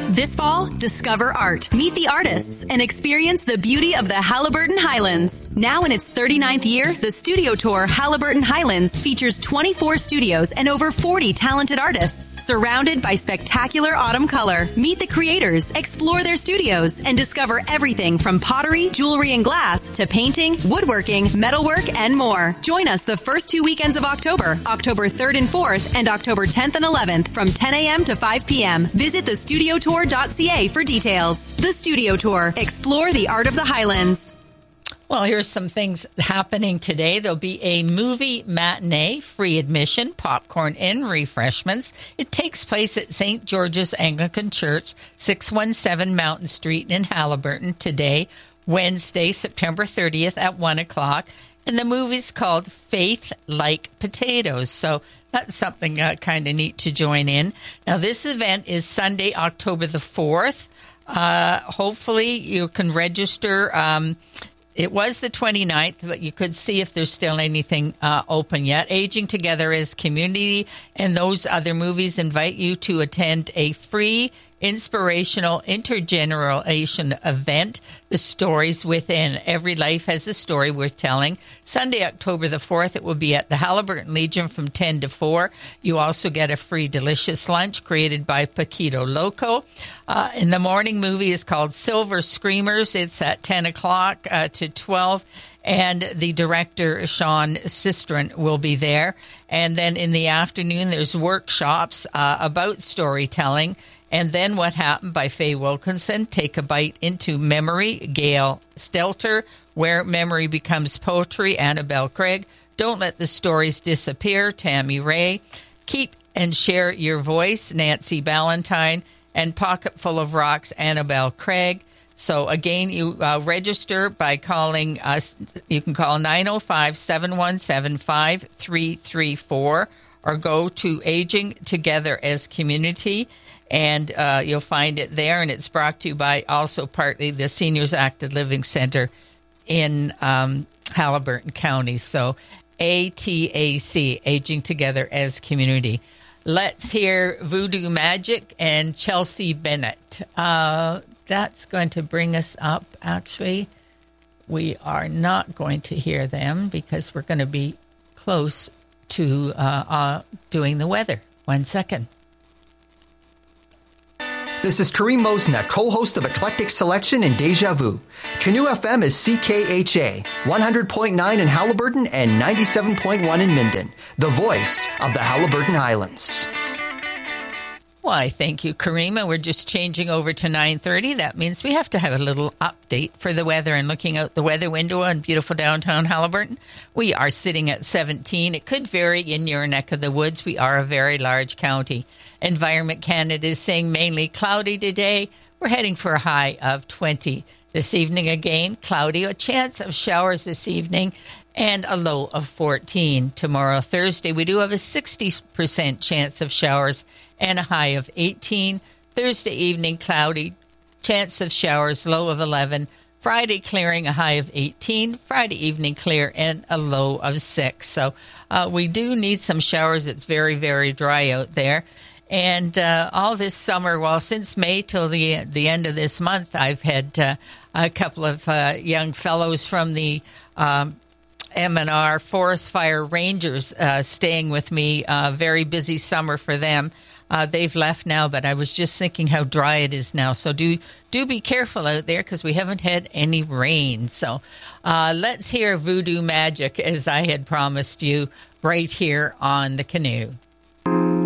This fall, discover art, meet the artists, and experience the beauty of the Haliburton Highlands. Now in its 39th year, the studio tour Haliburton Highlands features 24 studios and over 40 talented artists, surrounded by spectacular autumn color. Meet the creators, explore their studios, and discover everything from pottery, jewelry, and glass to painting, woodworking, metalwork, and more. Join us the first 2 weekends of October, October 3rd and 4th, and October 10th and 11th from 10 a.m. to 5 p.m. Visit thestudiotour.ca for details. The Studio Tour. Explore the art of the Highlands. Well, here's some things happening today. There'll be a movie matinee, free admission, popcorn, and refreshments. It takes place at St. George's Anglican Church, 617 Mountain Street in Haliburton today, Wednesday, September 30th at 1 o'clock. And the movie's called Faith Like Potatoes. So that's something kind of neat to join in. Now, this event is Sunday, October the 4th. Hopefully, you can register. It was the 29th, but you could see if there's still anything open yet. Aging Together as Community and those other movies invite you to attend a free inspirational intergeneration event, The Stories Within. Every life has a story worth telling. Sunday, October the 4th, it will be at the Haliburton Legion from 10 to 4. You also get a free delicious lunch created by Paquito Loco. In the morning, movie is called Silver Screamers. It's at 10 o'clock to 12. And the director, Sean Sistron, will be there. And then in the afternoon, there's workshops about storytelling. And Then What Happened by Faye Wilkinson. Take a Bite into Memory, Gail Stelter. Where Memory Becomes Poetry, Annabelle Craig. Don't Let the Stories Disappear, Tammy Ray. Keep and Share Your Voice, Nancy Ballantyne. And Pocket Full of Rocks, Annabelle Craig. So, again, you register by calling us. You can call 905-717-5334 or go to Aging Together as Community, and you'll find it there. And it's brought to you by also partly the Seniors Active Living Center in Haliburton County. So, ATAC, Aging Together as Community. Let's hear Voodoo Magic and Chelsea Bennett. That's going to bring us up, actually. We are not going to hear them because we're going to be close to doing the weather. 1 second. This is Kareem Mosna, co-host of Eclectic Selection and Deja Vu. Canoe FM is CKHA, 100.9 in Haliburton and 97.1 in Minden, the voice of the Haliburton Highlands. Why, thank you, Karima. We're just changing over to 9:30. That means we have to have a little update for the weather. And looking out the weather window in beautiful downtown Haliburton, we are sitting at 17. It could vary in your neck of the woods. We are a very large county. Environment Canada is saying mainly cloudy today. We're heading for a high of 20. This evening again, cloudy, a chance of showers this evening, and a low of 14. Tomorrow, Thursday, we do have a 60% chance of showers and a high of 18. Thursday evening, cloudy, chance of showers, low of 11. Friday, clearing, a high of 18. Friday evening, clear, and a low of 6. So we do need some showers. It's very, very dry out there. And all this summer, well, since May till the end of this month, I've had a couple of young fellows from the M&R Forest Fire Rangers staying with me. Very busy summer for them. They've left now, but I was just thinking how dry it is now. So do be careful out there because we haven't had any rain. So let's hear Voodoo Magic, as I had promised you, right here on the Canoe.